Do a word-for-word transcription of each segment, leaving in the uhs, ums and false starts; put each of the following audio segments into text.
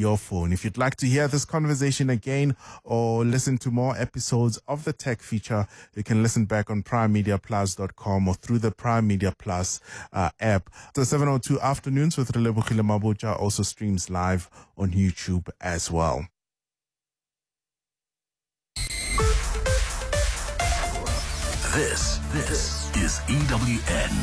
your phone. If you'd like to hear this conversation again or listen to more episodes of the Tech Feature, you can listen back on prime media plus dot com or through the Prime Media Plus uh, app. The seven oh two Afternoons with Relebohile Mabotja also streams live on YouTube as well. This, this is E W N.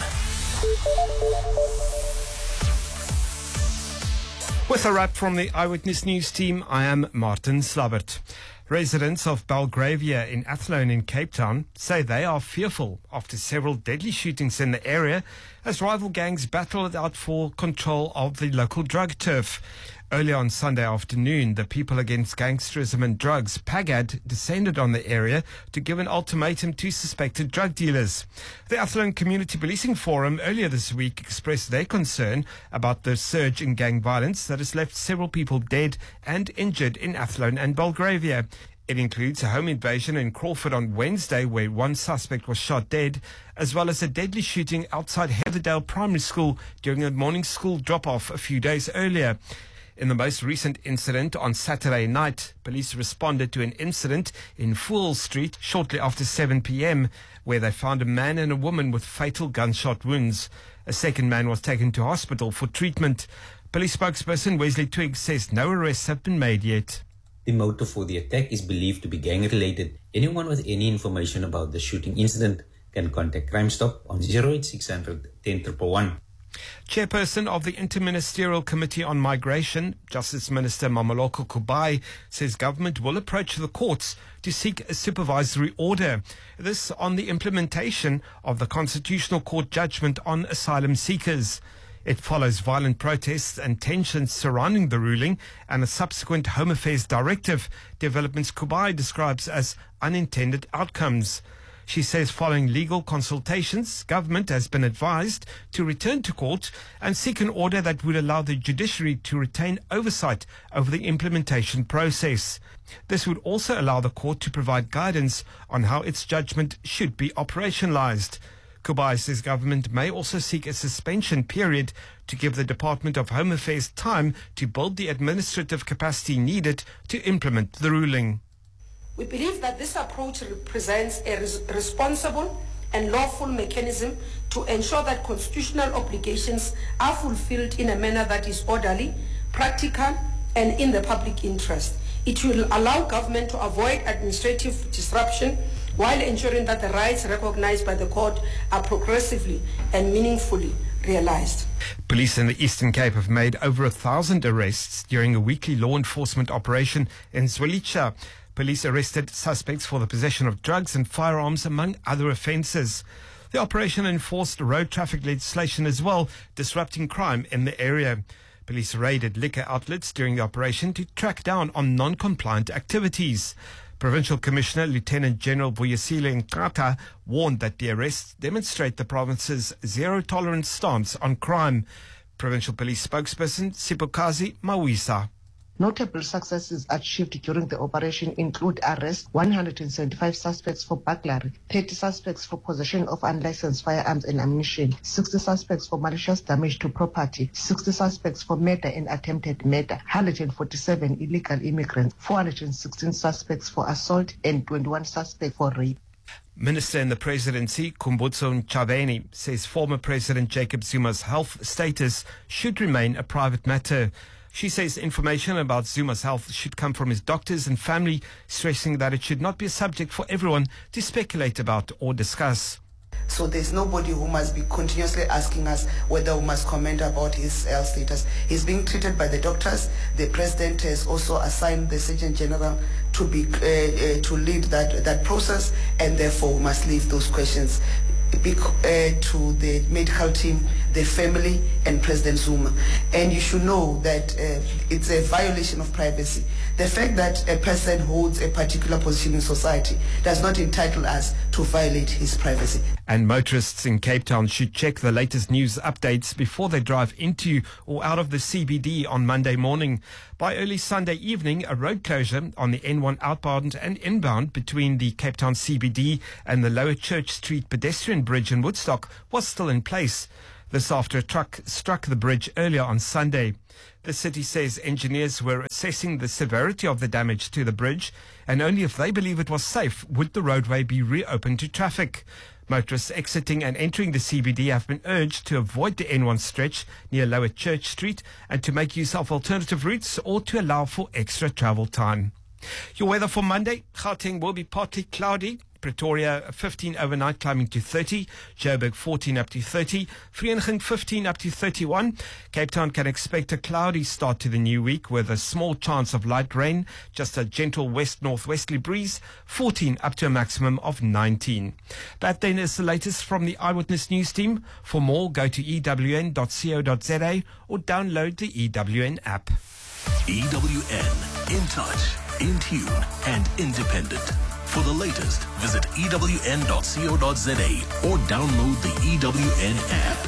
With a wrap from the Eyewitness News team, I am Martin Slabbert. Residents of Belgravia in Athlone in Cape Town say they are fearful after several deadly shootings in the area as rival gangs battle it out for control of the local drug turf. Earlier on Sunday afternoon, the People Against Gangsterism and Drugs, PAGAD, descended on the area to give an ultimatum to suspected drug dealers. The Athlone Community Policing Forum earlier this week expressed their concern about the surge in gang violence that has left several people dead and injured in Athlone and Belgravia. It includes a home invasion in Crawford on Wednesday where one suspect was shot dead, as well as a deadly shooting outside Heatherdale Primary School during a morning school drop-off a few days earlier. In the most recent incident on Saturday night, police responded to an incident in Fool Street shortly after seven p.m. where they found a man and a woman with fatal gunshot wounds. A second man was taken to hospital for treatment. Police spokesperson Wesley Twiggs says no arrests have been made yet. The motive for the attack is believed to be gang-related. Anyone with any information about the shooting incident can contact Crime Stop on zero eight six hundred ten one one. Chairperson of the Interministerial Committee on Migration, Justice Minister Mamoloko Kubai, says government will approach the courts to seek a supervisory order. This on the implementation of the Constitutional Court judgment on asylum seekers. It follows violent protests and tensions surrounding the ruling and a subsequent Home Affairs directive, developments Kubai describes as unintended outcomes. She says following legal consultations, government has been advised to return to court and seek an order that would allow the judiciary to retain oversight over the implementation process. This would also allow the court to provide guidance on how its judgment should be operationalized. Kubai says government may also seek a suspension period to give the Department of Home Affairs time to build the administrative capacity needed to implement the ruling. We believe that this approach represents a res- responsible and lawful mechanism to ensure that constitutional obligations are fulfilled in a manner that is orderly, practical, and in the public interest. It will allow government to avoid administrative disruption while ensuring that the rights recognized by the court are progressively and meaningfully realized. Police in the Eastern Cape have made over a thousand arrests during a weekly law enforcement operation in Zwelitsha. Police arrested suspects for the possession of drugs and firearms, among other offences. The operation enforced road traffic legislation as well, disrupting crime in the area. Police raided liquor outlets during the operation to track down on non-compliant activities. Provincial Commissioner Lieutenant General Vuyisile Nkata warned that the arrests demonstrate the province's zero-tolerance stance on crime. Provincial Police spokesperson Sipokazi Mawisa. Notable successes achieved during the operation include arrest one hundred seventy-five suspects for burglary, thirty suspects for possession of unlicensed firearms and ammunition, sixty suspects for malicious damage to property, sixty suspects for murder and attempted murder, one hundred forty-seven illegal immigrants, four hundred sixteen suspects for assault, and twenty-one suspects for rape. Minister in the presidency, Khumbudzo Ntshavheni, says former President Jacob Zuma's health status should remain a private matter. She says information about Zuma's health should come from his doctors and family, stressing that it should not be a subject for everyone to speculate about or discuss. So there's nobody who must be continuously asking us whether we must comment about his health status. He's being treated by the doctors. The president has also assigned the Surgeon General to be uh, uh, to lead that that process, and therefore we must leave those questions Be, uh, to the medical team, the family, and President Zuma. And you should know that uh, it's a violation of privacy. The fact that a person holds a particular position in society does not entitle us to violate his privacy. And motorists in Cape Town should check the latest news updates before they drive into or out of the C B D on Monday morning. By early Sunday evening, a road closure on the N one outbound and inbound between the Cape Town C B D and the Lower Church Street pedestrian bridge in Woodstock was still in place. This after a truck struck the bridge earlier on Sunday. The city says engineers were assessing the severity of the damage to the bridge, and only if they believe it was safe would the roadway be reopened to traffic. Motorists exiting and entering the C B D have been urged to avoid the N one stretch near Lower Church Street and to make use of alternative routes or to allow for extra travel time. Your weather for Monday: Gauteng will be partly cloudy. Pretoria fifteen overnight, climbing to thirty. Joburg fourteen up to thirty. Vereeniging fifteen up to thirty-one. Cape Town can expect a cloudy start to the new week with a small chance of light rain. Just a gentle west-northwesterly breeze. fourteen up to a maximum of nineteen. That then is the latest from the Eyewitness News team. For more, go to e w n dot co dot z a or download the E W N app. E W N, in touch, in tune, and independent. For the latest, visit e w n dot co dot z a or download the E W N app.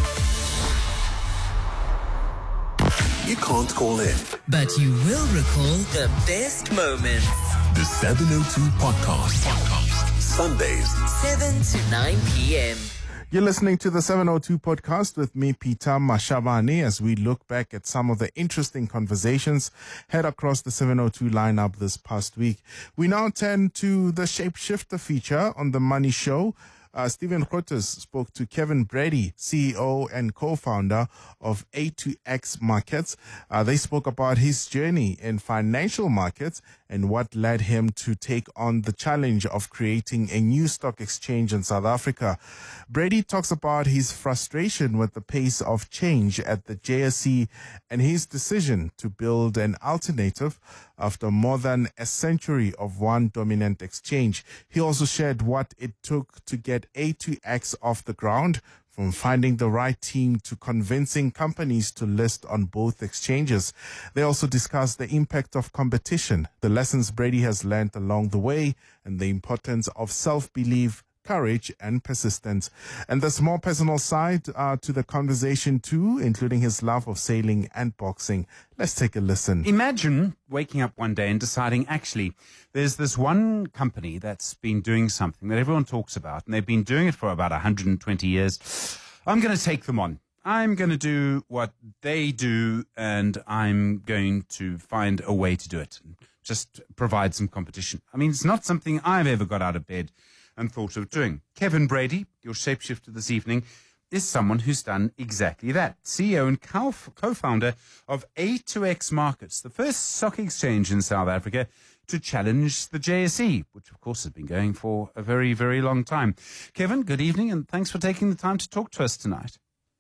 You can't call in, but you will recall the best moments. The seven oh two Podcast. Podcast. Sundays, seven to nine p.m. You're listening to the seven oh two Podcast with me, Peter Mashabane, as we look back at some of the interesting conversations heard across the seven oh two lineup this past week. We now turn to the Shapeshifter feature on The Money Show. Uh, Stephen Grootes spoke to Kevin Brady, C E O and co-founder of A two X Markets. Uh, they spoke about his journey in financial markets and what led him to take on the challenge of creating a new stock exchange in South Africa. Brady talks about his frustration with the pace of change at the J S E and his decision to build an alternative after more than a century of one dominant exchange. He also shared what it took to get A two X off the ground, from finding the right team to convincing companies to list on both exchanges. They also discussed the impact of competition, the lessons Brady has learned along the way, and the importance of self-belief, courage, and persistence. And there's more personal side uh, to the conversation too, including his love of sailing and boxing. Let's take a listen. Imagine waking up one day and deciding, actually, there's this one company that's been doing something that everyone talks about, and they've been doing it for about one hundred twenty years. I'm going to take them on. I'm going to do what they do, and I'm going to find a way to do it. Just provide some competition. I mean, it's not something I've ever got out of bed and thought of doing. Kevin Brady, your shapeshifter this evening, is someone who's done exactly that. C E O and co-founder of A two X Markets, the first stock exchange in South Africa to challenge the J S E, which of course has been going for a very, very long time. Kevin, good evening, and thanks for taking the time to talk to us tonight.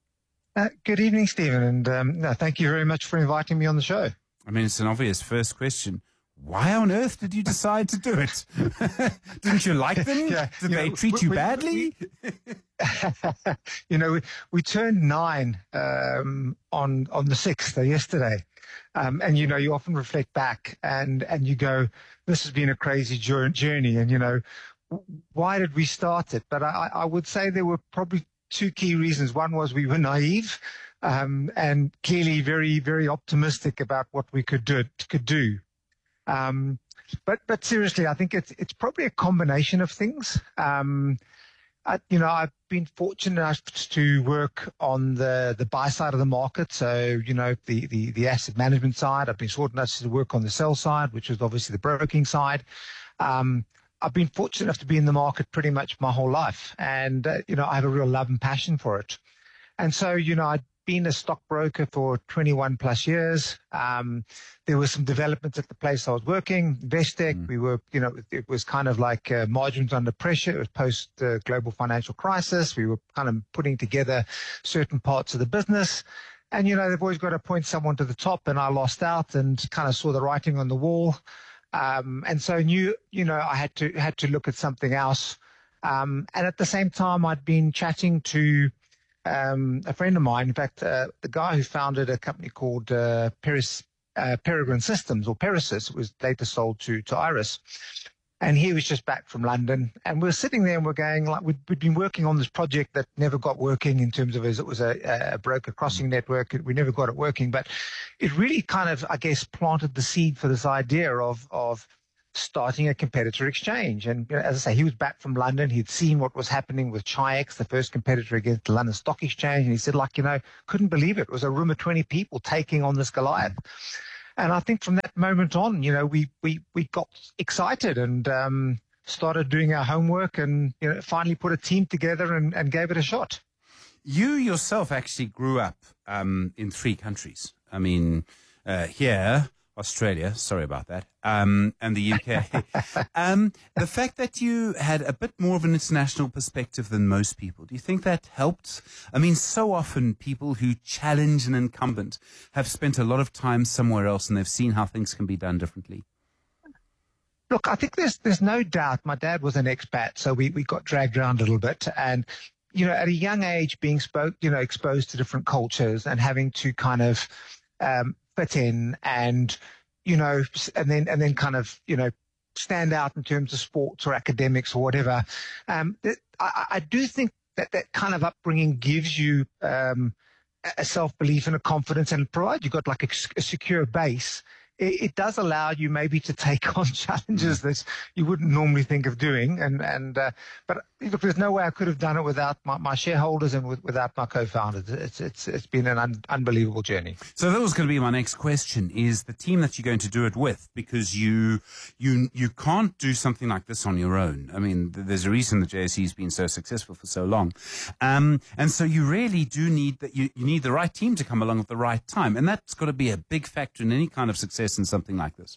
Uh, good evening, Stephen, and um, no, thank you very much for inviting me on the show. I mean, it's an obvious first question. Why on earth did you decide to do it? Didn't you like them? Yeah, did you they know, treat we, you we, badly? We, you know, we, we turned nine um, on on the sixth, uh, yesterday. Um, and, you know, you often reflect back and, and you go, this has been a crazy journey. And, you know, why did we start it? But I, I would say there were probably two key reasons. One was we were naive um, and clearly very, very optimistic about what we could do. Could do. Um, but, but seriously, I think it's, it's probably a combination of things. Um, I, you know, I've been fortunate enough to work on the, the buy side of the market. So, you know, the, the, the asset management side. I've been fortunate enough to work on the sell side, which is obviously the broking side. Um, I've been fortunate enough to be in the market pretty much my whole life. And, uh, you know, I have a real love and passion for it. And so, you know, I'd been a stockbroker for twenty-one plus years. Um, there were some developments at the place I was working, Investec. Mm. We were, you know, it was kind of like uh, margins under pressure. It was post uh, global financial crisis. We were kind of putting together certain parts of the business. And, you know, they've always got to appoint someone to the top, and I lost out and kind of saw the writing on the wall. Um, and so knew, you know, I had to, had to look at something else. Um, and at the same time, I'd been chatting to Um, a friend of mine, in fact, uh, the guy who founded a company called uh, Peris, uh, Peregrine Systems, or Perisys, was later sold to, to Iris. And he was just back from London. And we were sitting there and we're going, like, we'd, we'd been working on this project that never got working in terms of, as it was a, a broker crossing network. We never got it working. But it really kind of, I guess, planted the seed for this idea of, of starting a competitor exchange. And you know, as I say, he was back from London. He'd seen what was happening with Chi-X, the first competitor against the London Stock Exchange. And he said, like, you know, couldn't believe it. It was a room of twenty people taking on this Goliath. And I think from that moment on, you know, we we, we got excited and um, started doing our homework and, you know, finally put a team together and, and gave it a shot. You yourself actually grew up um, in three countries. I mean, uh, here, Australia, sorry about that, um, and the U K. um, the fact that you had a bit more of an international perspective than most people, do you think that helped? I mean, so often people who challenge an incumbent have spent a lot of time somewhere else and they've seen how things can be done differently. Look, I think there's there's no doubt. My dad was an expat, so we, we got dragged around a little bit. And, you know, at a young age, being spoke, you know, exposed to different cultures and having to kind of um, fit in and, you know, and then and then kind of, you know, stand out in terms of sports or academics or whatever. Um, I, I do think that that kind of upbringing gives you um, a self-belief and a confidence, and provided you've got like a, a secure base, it, it does allow you maybe to take on challenges that you wouldn't normally think of doing. And, and uh, but look, there's no way I could have done it without my, my shareholders and with, without my co-founders. It's, it's, it's been an un, unbelievable journey. So that was going to be my next question, is the team that you're going to do it with, because you, you, you can't do something like this on your own. I mean, there's a reason the J S E has been so successful for so long. Um, and so you really do need that. You, you need the right team to come along at the right time. And that's got to be a big factor in any kind of success in something like this.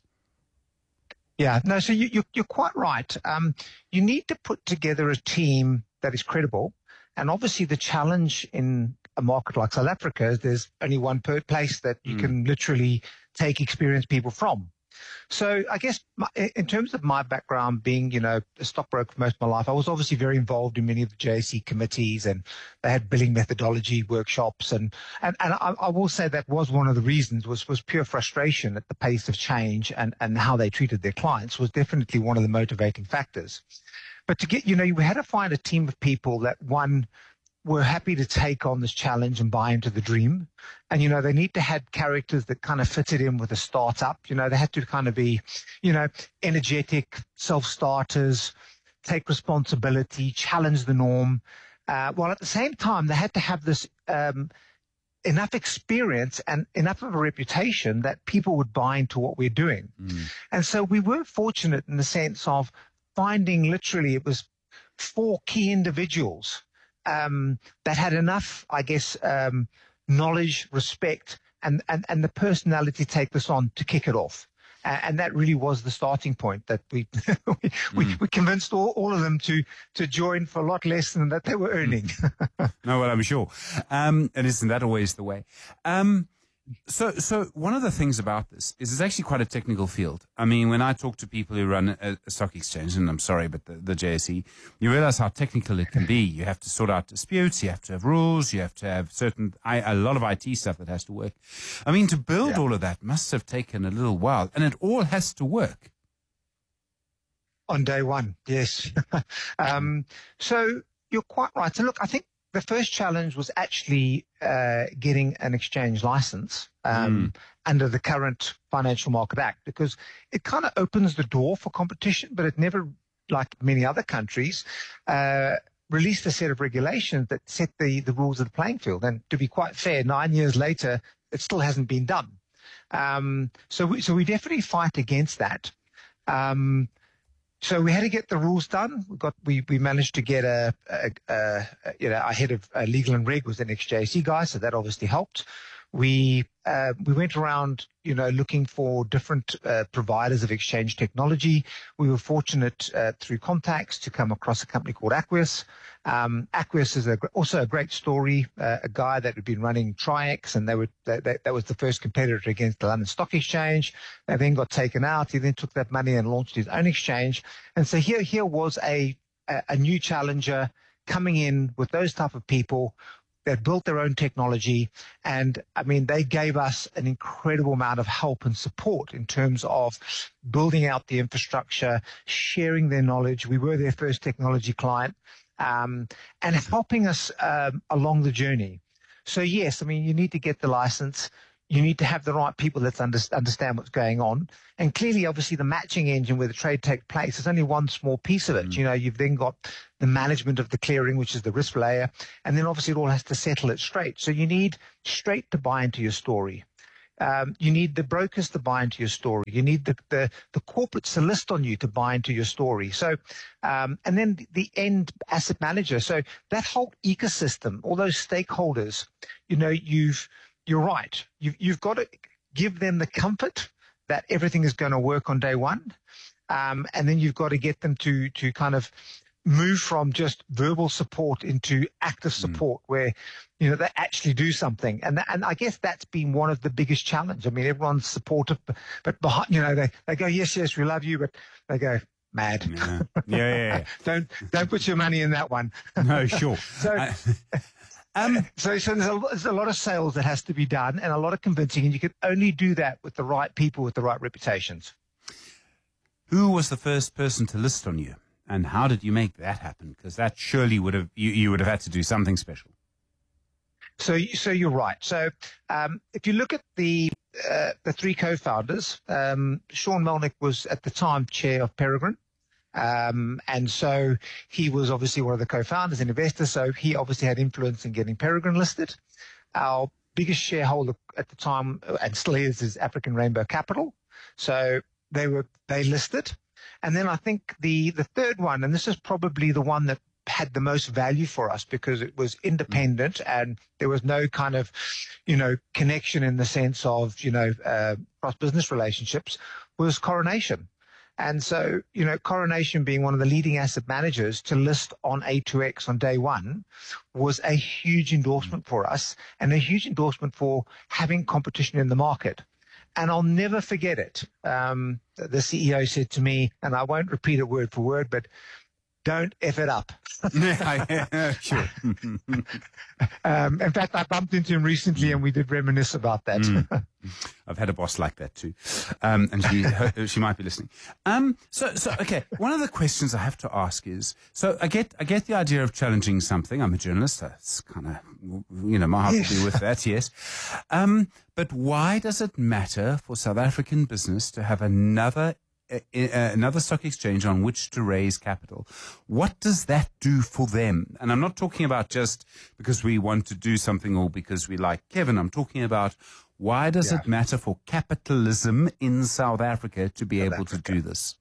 Yeah, no, so you, you're, you're quite right. Um, you need to put together a team that is credible. And obviously the challenge in a market like South Africa is there's only one per place that you mm. can literally take experienced people from. So I guess my, in terms of my background being, you know, a stockbroker for most of my life, I was obviously very involved in many of the J S E committees, and they had billing methodology workshops. And, and, and I, I will say that was one of the reasons was, was pure frustration at the pace of change, and, and how they treated their clients was definitely one of the motivating factors. But to get, you know, we had to find a team of people that, one, were happy to take on this challenge and buy into the dream. And, you know, they need to have characters that kind of fitted in with a startup. You know, they had to kind of be, you know, energetic, self-starters, take responsibility, challenge the norm. Uh, while at the same time, they had to have this um, enough experience and enough of a reputation that people would buy into what we're doing. Mm. And so we were fortunate in the sense of finding literally, it was four key individuals Um, that had enough, I guess, um, knowledge, respect, and, and, and the personality to take this on to kick it off. Uh, and that really was the starting point, that we we, we, mm. we convinced all, all of them to to join for a lot less than that they were earning. No, well, I'm sure. Um, and isn't that always the way? Um, So, so one of the things about this is it's actually quite a technical field. I mean, when I talk to people who run a, a stock exchange, and I'm sorry, but the, the J S E, you realize how technical it can be. You have to sort out disputes, you have to have rules, you have to have certain, I, a lot of I T stuff that has to work. I mean, to build yeah. all of that must have taken a little while, and it all has to work. On day one, yes. um, so you're quite right. So look, I think the first challenge was actually uh, getting an exchange license um, mm. under the current Financial Market Act, because it kind of opens the door for competition, but it never, like many other countries, uh, released a set of regulations that set the, the rules of the playing field. And to be quite fair, nine years later, it still hasn't been done. Um, so, we, so we definitely fight against that. Um, So we had to get the rules done. We got we we managed to get a, a, a, a you know, our head of uh, legal and reg was an ex-J S E guy, so that obviously helped. We uh, we went around, you know, looking for different uh, providers of exchange technology. We were fortunate uh, through contacts to come across a company called Aquis. Um, Aquis is a, also a great story. Uh, a guy that had been running Chi-X, and they were they, they, that was the first competitor against the London Stock Exchange. They then got taken out. He then took that money and launched his own exchange. And so here here was a a, a new challenger coming in with those type of people that built their own technology. And I mean, they gave us an incredible amount of help and support in terms of building out the infrastructure, sharing their knowledge. We were their first technology client, um, and helping us um, along the journey. So yes, I mean, you need to get the license. You need to have the right people that under, understand what's going on. And clearly, obviously, the matching engine where the trade takes place is only one small piece of it. Mm. You know, you've then got the management of the clearing, which is the risk layer. And then obviously it all has to settle it straight. So you need straight to buy into your story. Um, you need the brokers to buy into your story. You need the, the, the corporates to list on you to buy into your story. So, um, and then the end asset manager. So that whole ecosystem, all those stakeholders, you know, you've, you're right. You've, you've got to give them the comfort that everything is going to work on day one. Um, and then you've got to get them to, to kind of move from just verbal support into active support mm. where, you know, they actually do something. And th- and I guess that's been one of the biggest challenge. I mean, everyone's supportive, but, but behind, you know, they, they go, yes, yes, we love you, but they go, mad. Yeah, yeah, yeah. yeah. don't, don't put your money in that one. No, sure. so, I, um, so, so there's a, there's a lot of sales that has to be done and a lot of convincing, and you can only do that with the right people with the right reputations. Who was the first person to list on you? And how did you make that happen? Because that surely would have you, you would have had to do something special. So, so you're right. So, um, if you look at the uh, the three co-founders, um, Sean Melnick was at the time chair of Peregrine, um, and so he was obviously one of the co-founders and investors. So he obviously had influence in getting Peregrine listed. Our biggest shareholder at the time, and still is, is African Rainbow Capital. So they were they listed. And then I think the, the third one, and this is probably the one that had the most value for us because it was independent and there was no kind of, you know, connection in the sense of, you know, uh, cross-business relationships, was Coronation. And so, you know, Coronation being one of the leading asset managers to list on A two X on day one was a huge endorsement for us and a huge endorsement for having competition in the market. And I'll never forget it. Um, the C E O said to me, and I won't repeat it word for word, but don't F it up. yeah, yeah, sure. um, in fact, I bumped into him recently and we did reminisce about that. Mm. I've had a boss like that too. Um, and she, her, she might be listening. Um, so, so, okay. One of the questions I have to ask is, so I get, I get the idea of challenging something. I'm a journalist. That's kind of, you know, my heart yes. will be with that. Yes. Um, but why does it matter for South African business to have another Uh, another stock exchange on which to raise capital? What does that do for them? And I'm not talking about just because we want to do something or because we like Kevin. I'm talking about why does yeah. it matter for capitalism in South Africa to be South able Africa. to do this?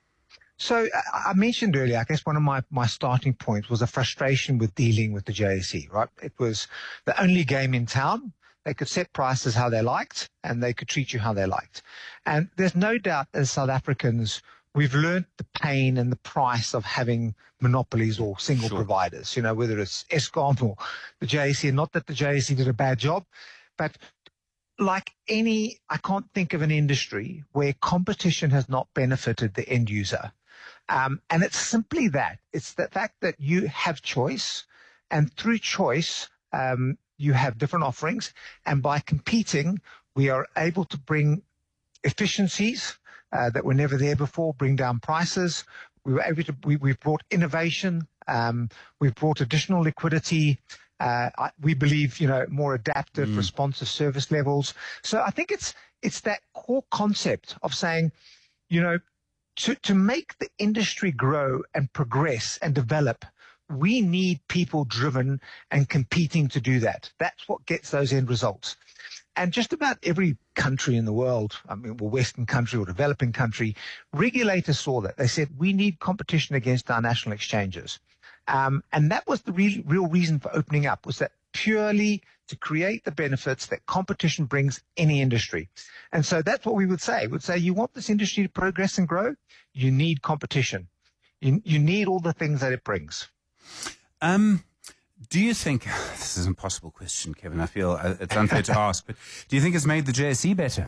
So I mentioned earlier, I guess one of my, my starting points was a frustration with dealing with the J S E, right? It was the only game in town. They could set prices how they liked, and they could treat you how they liked. And there's no doubt as South Africans, we've learned the pain and the price of having monopolies or single sure. providers, you know, whether it's Eskom or the J S E. And not that the J S E did a bad job, but like any, I can't think of an industry where competition has not benefited the end user. Um, and it's simply that. It's the fact that you have choice, and through choice, um, you have different offerings, and by competing, we are able to bring efficiencies uh, that were never there before, bring down prices. We were able to, we, we've brought innovation. Um, we've brought additional liquidity. Uh, I, we believe, you know, more adaptive, mm. responsive service levels. So I think it's, it's that core concept of saying, you know, to, to make the industry grow and progress and develop, we need people driven and competing to do that. That's what gets those end results. And just about every country in the world, I mean, well, Western country or developing country, regulators saw that. They said, we need competition against our national exchanges. Um, and that was the re- real reason for opening up, was that purely to create the benefits that competition brings any industry. And so that's what we would say. We would say, you want this industry to progress and grow? You need competition. You, you need all the things that it brings. Um, do you think, this is an impossible question, Kevin, I feel it's unfair to ask, but do you think it's made the J S E better?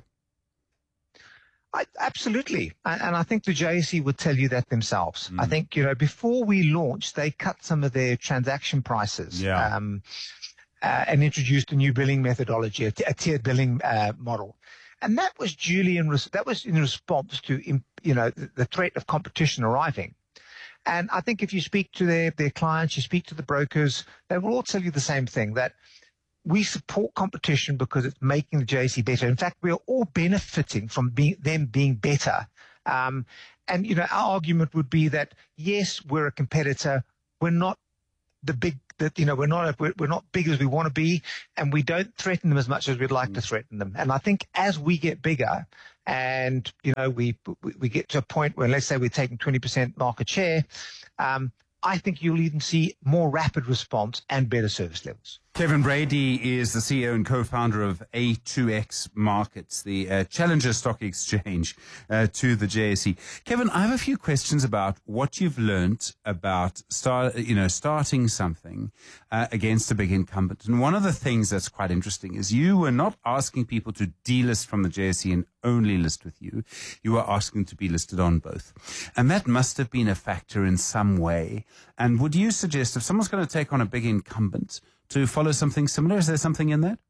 I, absolutely. And I think the J S E would tell you that themselves. Mm. I think, you know, before we launched, they cut some of their transaction prices yeah. um, uh, and introduced a new billing methodology, a, t- a tiered billing uh, model. And that was duly in, res- that was in response to, you know, the, the threat of competition arriving. And I think if you speak to their, their clients, you speak to the brokers, they will all tell you the same thing, that we support competition because it's making the J S E better. In fact, we are all benefiting from being, them being better. Um, and, you know, our argument would be that, yes, we're a competitor. We're not the big, that you know, we're not, we're, we're not big as we want to be, and we don't threaten them as much as we'd like mm. to threaten them. And I think as we get bigger and, you know, we, we, we get to a point where, let's say we're taking twenty percent market share, um, I think you'll even see more rapid response and better service levels. Kevin Brady is the C E O and co-founder of A two X Markets, the uh, challenger stock exchange uh, to the J S E. Kevin, I have a few questions about what you've learnt about start, you know, starting something uh, against a big incumbent. And one of the things that's quite interesting is you were not asking people to delist from the J S E and only list with you. You were asking to be listed on both. And that must have been a factor in some way. And would you suggest if someone's going to take on a big incumbent to follow something similar? Is there something in that?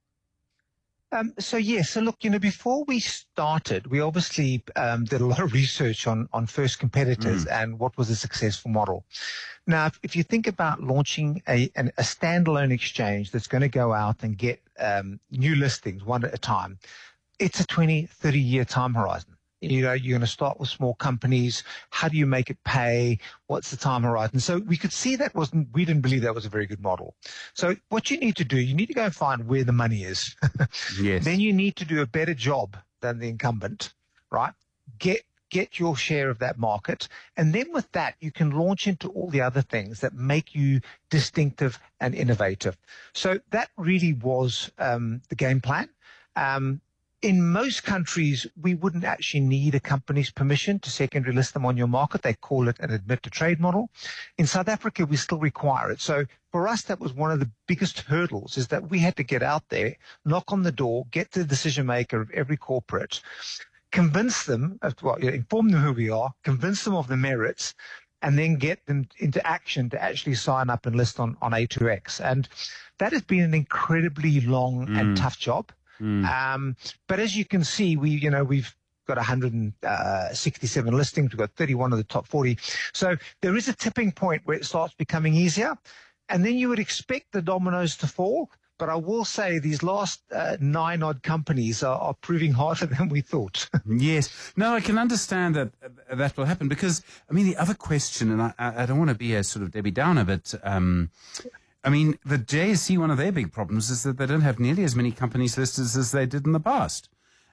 Um, so, yes. So, look, you know, before we started, we obviously um, did a lot of research on, on first competitors mm. and what was a successful model. Now, if, if you think about launching a, an, a standalone exchange that's going to go out and get um, new listings one at a time, it's a twenty, thirty year time horizon. You know, you're going to start with small companies. How do you make it pay? What's the time horizon? So we could see that wasn't, we didn't believe that was a very good model. So what you need to do, you need to go and find where the money is. Yes. Then you need to do a better job than the incumbent, right? Get, get your share of that market. And then with that, you can launch into all the other things that make you distinctive and innovative. So that really was um, the game plan. Um, In most countries, we wouldn't actually need a company's permission to secondary list them on your market. They call it an admit to trade model. In South Africa, we still require it. So for us, that was one of the biggest hurdles, is that we had to get out there, knock on the door, get to the decision maker of every corporate, convince them, of, well, inform them who we are, convince them of the merits, and then get them into action to actually sign up and list on, on A two X. And that has been an incredibly long mm. and tough job. Mm. Um, but as you can see, we, you know, we've got one hundred sixty-seven listings. We've got thirty-one of the top forty. So there is a tipping point where it starts becoming easier. And then you would expect the dominoes to fall. But I will say these last uh, nine odd companies are, are proving harder than we thought. Yes. No, I can understand that uh, that will happen because, I mean, the other question, and I, I don't want to be a sort of Debbie Downer, but um, I mean, the J S E, one of their big problems is that they don't have nearly as many companies listed as they did in the past.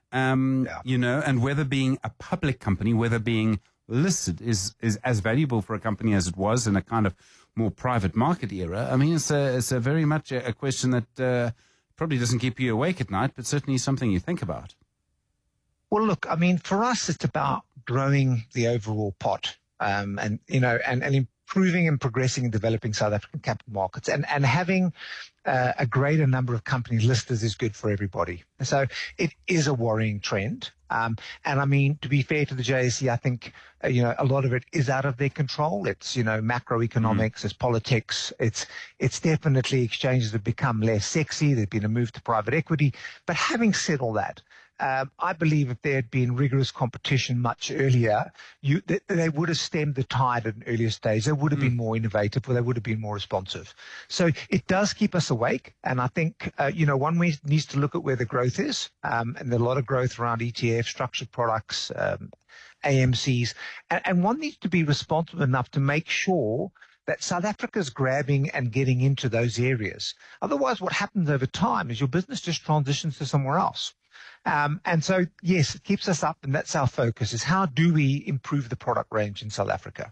Um, yeah. You know, and whether being a public company, whether being listed is, is as valuable for a company as it was in a kind of more private market era. I mean, it's a, it's a very much a, a question that uh, probably doesn't keep you awake at night, but certainly something you think about. Well, look, I mean, for us, it's about growing the overall pot um, and, you know, and, and improving and progressing and developing South African capital markets, and, and having uh, a greater number of companies listed is good for everybody. So it is a worrying trend. Um, and I mean, to be fair to the J S E, I think, uh, you know, a lot of it is out of their control. It's, you know, macroeconomics, mm. it's politics. It's, it's definitely exchanges have become less sexy. There's been a move to private equity. But having said all that, Um, I believe if there had been rigorous competition much earlier, you, they, they would have stemmed the tide at an earlier stage. They would have mm. been more innovative, or they would have been more responsive. So it does keep us awake. And I think, uh, you know, one way needs to look at where the growth is. Um, and there's a lot of growth around E T F, structured products, um, A M Cs. And, and one needs to be responsible enough to make sure that South Africa's grabbing and getting into those areas. Otherwise, what happens over time is your business just transitions to somewhere else. Um, and so, yes, it keeps us up, and that's our focus, is how do we improve the product range in South Africa?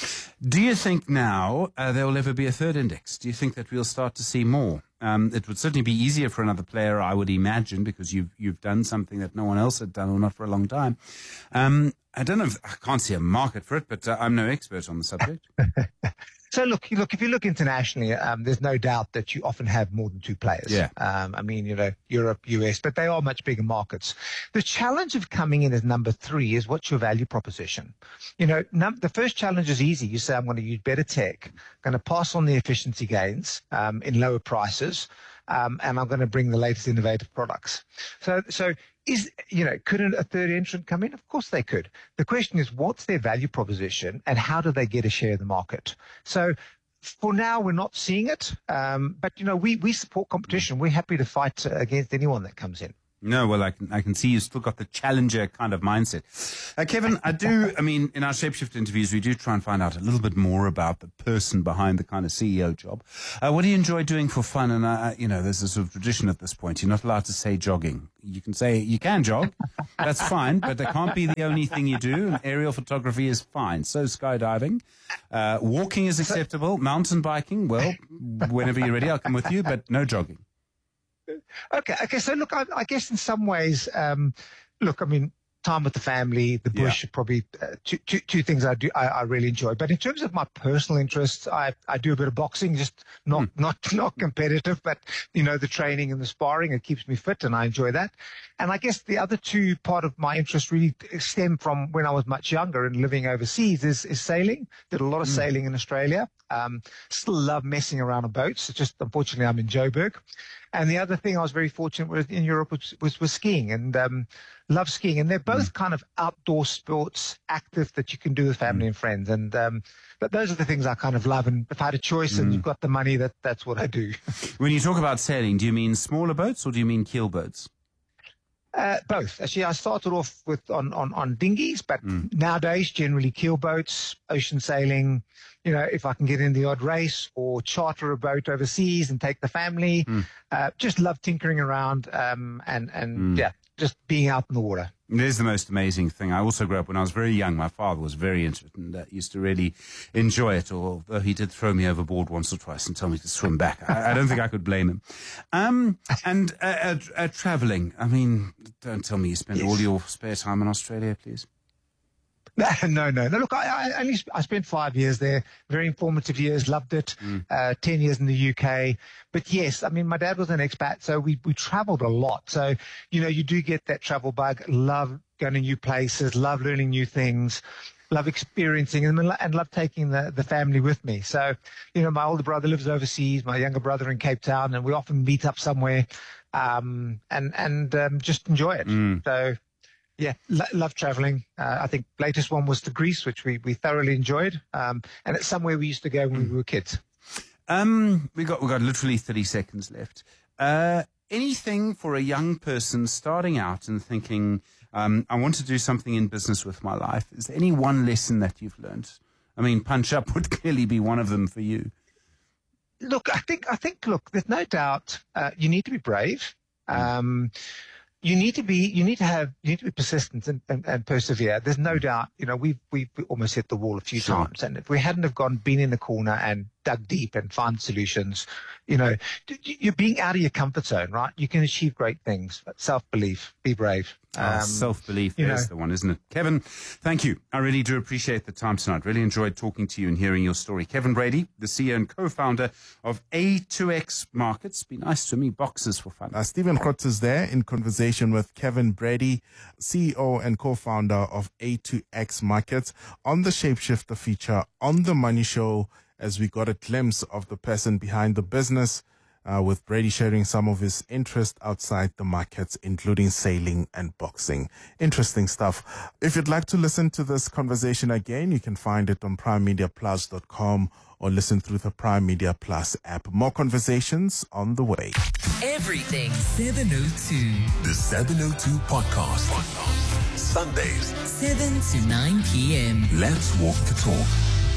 Do you think now uh, there will ever be a third index? Do you think that we'll start to see more? Um, it would certainly be easier for another player, I would imagine, because you've, you've done something that no one else had done, or not for a long time. Um, I don't know if I can't see a market for it, but uh, I'm no expert on the subject. So look, look. If you look internationally, um, there's no doubt that you often have more than two players. Yeah. Um, I mean, you know, Europe, U S, but they are much bigger markets. The challenge of coming in as number three is, what's your value proposition? You know, num- the first challenge is easy. You say, I'm going to use better tech, I'm going to pass on the efficiency gains um, in lower prices, um, and I'm going to bring the latest innovative products. So, so. Is, you know, could a third entrant come in? Of course they could. The question is, what's their value proposition and how do they get a share of the market? So for now, we're not seeing it. Um, but, you know, we, we support competition. We're happy to fight uh, against anyone that comes in. No, well, I can I can see you've still got the challenger kind of mindset. Uh, Kevin, I do, I mean, in our Shapeshift interviews, we do try and find out a little bit more about the person behind the kind of C E O job. Uh, what do you enjoy doing for fun? And, uh, you know, there's a sort of tradition at this point. You're not allowed to say jogging. You can say, you can jog, that's fine, but that can't be the only thing you do. And aerial photography is fine. So skydiving. Uh, walking is acceptable. Mountain biking, well, whenever you're ready, I'll come with you, but no jogging. Okay, okay. So look, I, I guess in some ways, um, look, I mean, time with the family, the bush, yeah. are probably uh, two, two, two things I do I, I really enjoy. But in terms of my personal interests, I, I do a bit of boxing, just not hmm. not not competitive, but you know, the training and the sparring, it keeps me fit, and I enjoy that. And I guess the other two part of my interest really stem from when I was much younger and living overseas is, is sailing. Did a lot of hmm. sailing in Australia. Um, still love messing around on boats. It's just unfortunately I'm in Joburg. And the other thing I was very fortunate with in Europe was, was, was skiing, and um, love skiing. And they're both mm. kind of outdoor sports, active, that you can do with family mm. and friends. And um, but those are the things I kind of love. And if I had a choice mm. and you've got the money, that that's what I do. When you talk about sailing, do you mean smaller boats or do you mean keel boats? Uh, both. Actually, I started off with on, on, on dinghies, but mm. nowadays generally keel boats, ocean sailing. You know, if I can get in the odd race or charter a boat overseas and take the family, mm. uh, just love tinkering around um, and, and mm. yeah, just being out in the water. It is the most amazing thing. I also grew up when I was very young. My father was very interested and uh, used to really enjoy it, although he did throw me overboard once or twice and tell me to swim back. I, I don't think I could blame him. Um, and uh, uh, uh, traveling, I mean, don't tell me you spend yes. all your spare time in Australia, please. No, no, no. no look, I, I, only, I spent five years there, very informative years, loved it, mm. uh, ten years in the U K. But yes, I mean, my dad was an expat, so we, we traveled a lot. So, you know, you do get that travel bug, love going to new places, love learning new things, love experiencing them, and, and love taking the, the family with me. So, you know, my older brother lives overseas, my younger brother in Cape Town, and we often meet up somewhere um, and, and um, just enjoy it. Mm. So, yeah, lo- love traveling. Uh, I think latest one was to Greece, which we, we thoroughly enjoyed. Um, and it's somewhere we used to go when we were kids. Um, we got we got literally thirty seconds left. Uh, anything for a young person starting out and thinking, um, I want to do something in business with my life. Is there any one lesson that you've learned? I mean, Punch Up would clearly be one of them for you. Look, I think I think look, there's no doubt uh, you need to be brave. Um, You need to be, you need to have, you need to be persistent and, and, and persevere. There's no doubt, you know, we've, we've almost hit the wall a few sure. times. And if we hadn't have gone, been in the corner and dug deep and found solutions, you know, you're being out of your comfort zone, right? You can achieve great things. Self-belief, be brave. Um, oh, self-belief is know. the one, isn't it? Kevin, thank you. I really do appreciate the time tonight. Really enjoyed talking to you and hearing your story. Kevin Brady, the C E O and co-founder of A two X Markets. Be nice to me, boxes for fun. Uh, Stephen Grotz is there in conversation with Kevin Brady, C E O and co-founder of A two X Markets, on the Shapeshifter feature on The Money Show, as we got a glimpse of the person behind the business, Uh, with Brady sharing some of his interest outside the markets, including sailing and boxing. Interesting stuff. If you'd like to listen to this conversation again, you can find it on prime media plus dot com or listen through the Prime Media Plus app. More conversations on the way. Everything seven oh two. The seven oh two Podcast. Sundays, seven to nine p.m. Let's walk the talk.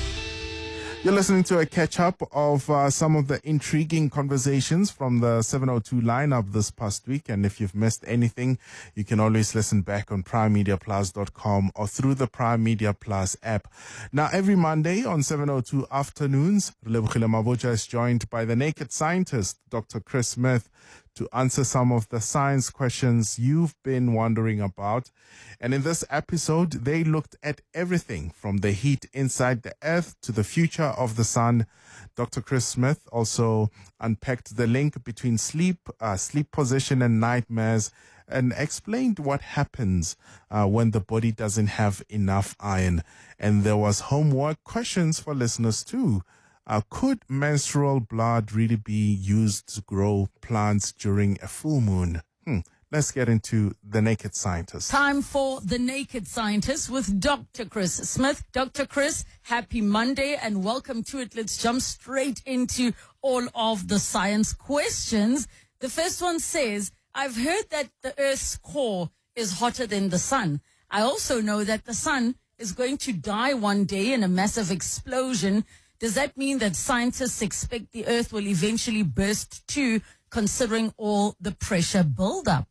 You're listening to a catch-up of uh, some of the intriguing conversations from the seven oh two lineup this past week. And if you've missed anything, you can always listen back on prime media plus dot com or through the Prime Media Plus app. Now, every Monday on seven oh two afternoons, Relebogile Mabotja is joined by the naked scientist, Doctor Chris Smith, to answer some of the science questions you've been wondering about. And in this episode, they looked at everything from the heat inside the earth to the future of the sun. Doctor Chris Smith also unpacked the link between sleep, uh, sleep position and nightmares, and explained what happens uh, when the body doesn't have enough iron. And there was homework questions for listeners too. Uh, could menstrual blood really be used to grow plants during a full moon? Hmm. let's get into The Naked Scientist. Time for The Naked Scientist with Doctor Chris Smith. Doctor Chris, happy Monday and welcome to it. Let's jump straight into all of the science questions. The first one says, I've heard that the Earth's core is hotter than the sun. I also know that the sun is going to die one day in a massive explosion. Does that mean that scientists expect the Earth will eventually burst too, considering all the pressure buildup?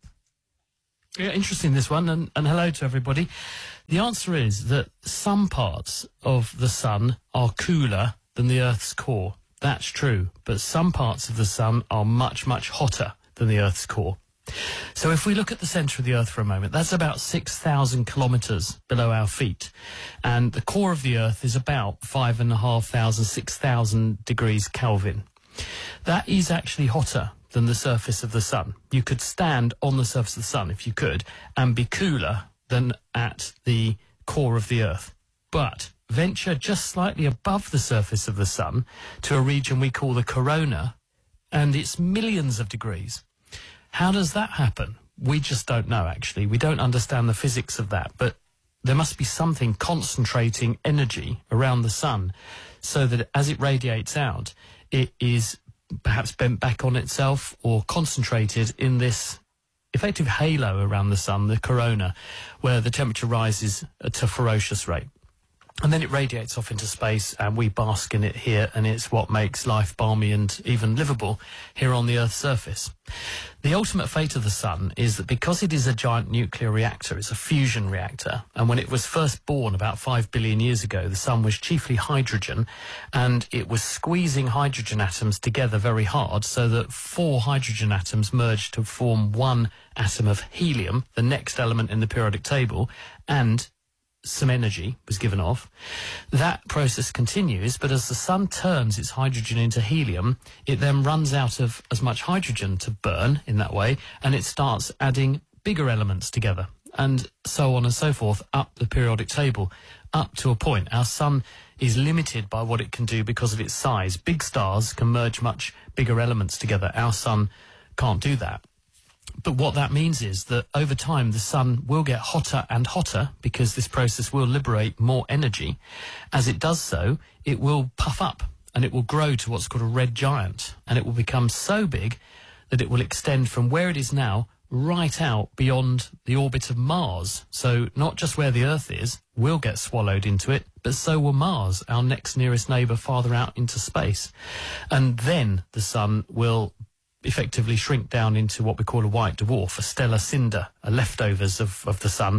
Yeah, interesting, this one, and, and hello to everybody. The answer is that some parts of the sun are cooler than the Earth's core. That's true, but some parts of the sun are much, much hotter than the Earth's core. So if we look at the centre of the Earth for a moment, that's about six thousand kilometres below our feet. And the core of the Earth is about five thousand five hundred, six thousand degrees Kelvin. That is actually hotter than the surface of the sun. You could stand on the surface of the sun, if you could, and be cooler than at the core of the Earth. But venture just slightly above the surface of the sun to a region we call the corona, and it's millions of degrees. How does that happen? We just don't know, actually. We don't understand the physics of that, but there must be something concentrating energy around the sun so that as it radiates out, it is perhaps bent back on itself or concentrated in this effective halo around the sun, the corona, where the temperature rises at a ferocious rate. And then it radiates off into space and we bask in it here, and it's what makes life balmy and even livable here on the Earth's surface. The ultimate fate of the sun is that because it is a giant nuclear reactor, it's a fusion reactor, and when it was first born about five billion years ago, the sun was chiefly hydrogen, and it was squeezing hydrogen atoms together very hard so that four hydrogen atoms merged to form one atom of helium, the next element in the periodic table, and some energy was given off. That process continues, but as the sun turns its hydrogen into helium, it then runs out of as much hydrogen to burn in that way, and it starts adding bigger elements together, and so on and so forth up the periodic table, up to a point. Our sun is limited by what it can do because of its size. Big stars can merge much bigger elements together. Our sun can't do that. But what that means is that over time the sun will get hotter and hotter because this process will liberate more energy. As it does so, it will puff up and it will grow to what's called a red giant, and it will become so big that it will extend from where it is now right out beyond the orbit of Mars. So not just where the Earth is will get swallowed into it, but so will Mars, our next nearest neighbour, farther out into space. And then the sun will effectively shrink down into what we call a white dwarf, a stellar cinder, a leftovers of, of the sun,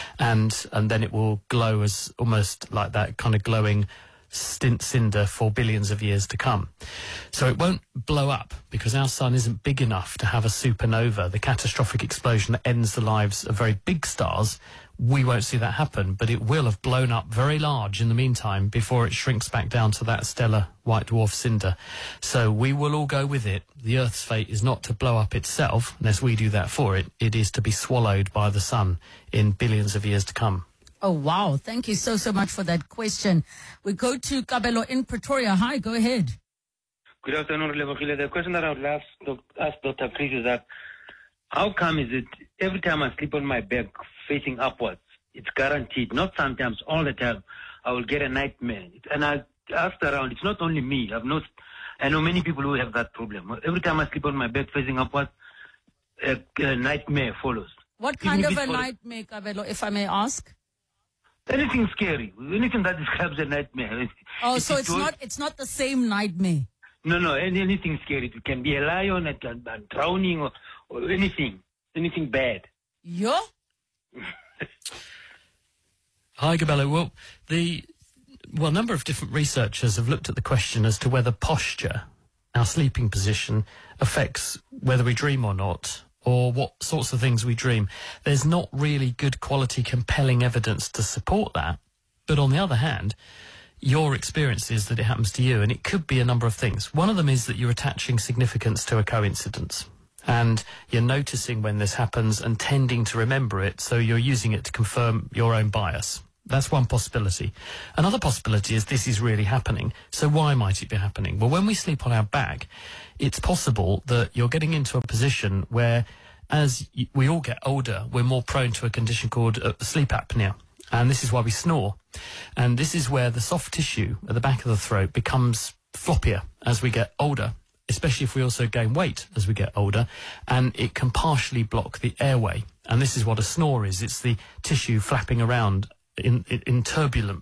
and and then it will glow as almost like that kind of glowing stint cinder for billions of years to come. So it won't blow up because our sun isn't big enough to have a supernova, the catastrophic explosion that ends the lives of very big stars. We won't see that happen, but it will have blown up very large in the meantime before it shrinks back down to that stellar white dwarf cinder. So we will all go with it. The Earth's fate is not to blow up itself, unless we do that for it. It is to be swallowed by the sun in billions of years to come. Oh, wow. Thank you so, so much for that question. We go to Kabelo in Pretoria. Hi, go ahead. Good afternoon, Lebohile. The question that I would ask, ask Doctor Chris is that how come is it every time I sleep on my back facing upwards, it's guaranteed, not sometimes, all the time, I will get a nightmare. And I asked around, it's not only me. I've noticed, I know many people who have that problem. Every time I sleep on my back facing upwards, a, a nightmare follows. What kind Even of a nightmare, Kabelo, if I may ask? Anything scary, anything that describes a nightmare. Oh, so it's not it's not the same nightmare. No, no, any, anything scary. It can be a lion, it can be drowning, or, or anything, anything bad. Yeah? Hi, Kabelo. Well, the well, a number of different researchers have looked at the question as to whether posture, our sleeping position, affects whether we dream or not, or what sorts of things we dream. There's not really good quality, compelling evidence to support that. But on the other hand, your experience is that it happens to you, and it could be a number of things. One of them is that you're attaching significance to a coincidence, and you're noticing when this happens and tending to remember it, so you're using it to confirm your own bias. That's one possibility. Another possibility is this is really happening. So why might it be happening? Well, when we sleep on our back, it's possible that you're getting into a position where as y- we all get older, we're more prone to a condition called uh, sleep apnea. And this is why we snore. And this is where the soft tissue at the back of the throat becomes floppier as we get older, especially if we also gain weight as we get older, and it can partially block the airway. And this is what a snore is. It's the tissue flapping around in, in, in turbulence,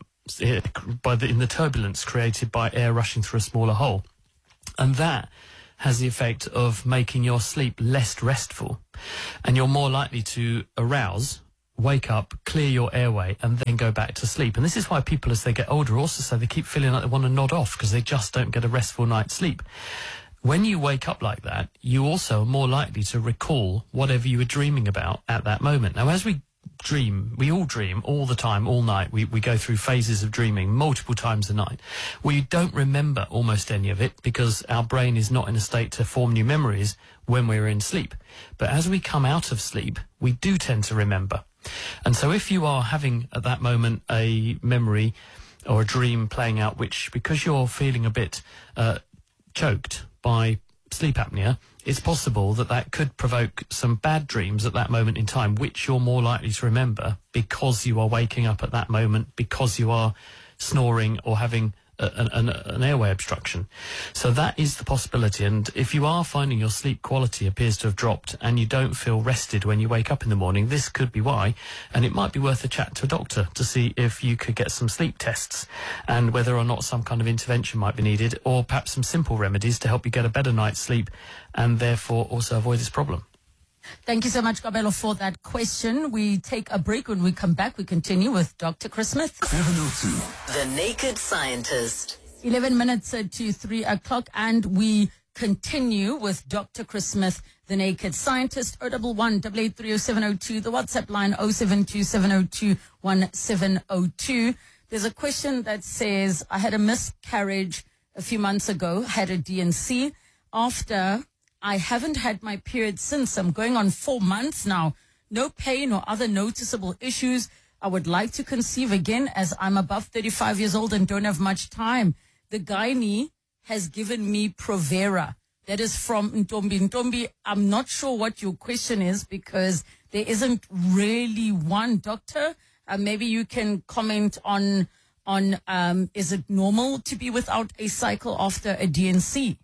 by the, in the turbulence created by air rushing through a smaller hole. And that has the effect of making your sleep less restful, and you're more likely to arouse, wake up, clear your airway, and then go back to sleep. And this is why people, as they get older, also say they keep feeling like they want to nod off because they just don't get a restful night's sleep. When you wake up like that, you also are more likely to recall whatever you were dreaming about at that moment. Now, as we dream, we all dream all the time, all night. We, we go through phases of dreaming multiple times a night. We don't remember almost any of it because our brain is not in a state to form new memories when we're in sleep. But as we come out of sleep, we do tend to remember. And so if you are having at that moment a memory or a dream playing out, which because you're feeling a bit uh, choked by sleep apnea, it's possible that that could provoke some bad dreams at that moment in time, which you're more likely to remember because you are waking up at that moment, because you are snoring or having a, an, an airway obstruction. So that is the possibility. And if you are finding your sleep quality appears to have dropped and you don't feel rested when you wake up in the morning, this could be why. And it might be worth a chat to a doctor to see if you could get some sleep tests and whether or not some kind of intervention might be needed, or perhaps some simple remedies to help you get a better night's sleep and therefore also avoid this problem. Thank you so much, Kabelo, for that question. We take a break. When we come back, we continue with Doctor Chris Smith. seven oh two. The Naked Scientist. eleven minutes uh, to three o'clock, and we continue with Doctor Chris Smith, the Naked Scientist. oh one one, eight eight three oh seven oh two, the WhatsApp line oh seven two seven oh two one seven oh two. There's a question that says, I had a miscarriage a few months ago, had a D and C. After I haven't had my period since. I'm going on four months now. No pain or other noticeable issues. I would like to conceive again as I'm above thirty-five years old and don't have much time. The gynae has given me Provera. That is from Ntombi. Ntombi, I'm not sure what your question is because there isn't really one doctor. Uh, maybe you can comment on, on um, is it normal to be without a cycle after a D and C?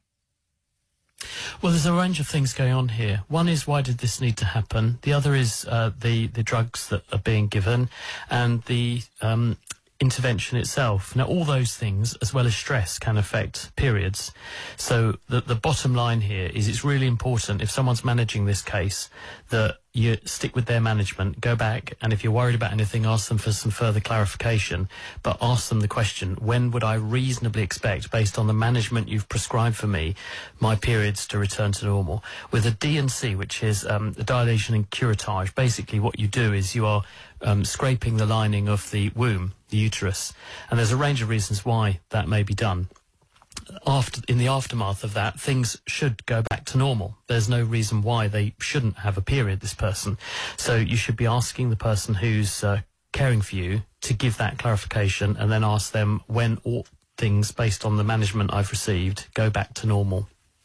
Well, there's a range of things going on here. One is, why did this need to happen? The other is uh, the, the drugs that are being given and the um, intervention itself. Now, all those things, as well as stress, can affect periods. So the, the bottom line here is it's really important, if someone's managing this case, that you stick with their management, go back, and if you're worried about anything, ask them for some further clarification, but ask them the question, when would I reasonably expect, based on the management you've prescribed for me, my periods to return to normal? With a D and C, which is um, dilation and curettage, basically what you do is you are um, scraping the lining of the womb, the uterus, and there's a range of reasons why that may be done. After, in the aftermath of that, things should go back to normal. There's no reason why they shouldn't have a period, this person. So you should be asking the person who's uh, caring for you to give that clarification, and then ask them when all things, based on the management I've received, go back to normal.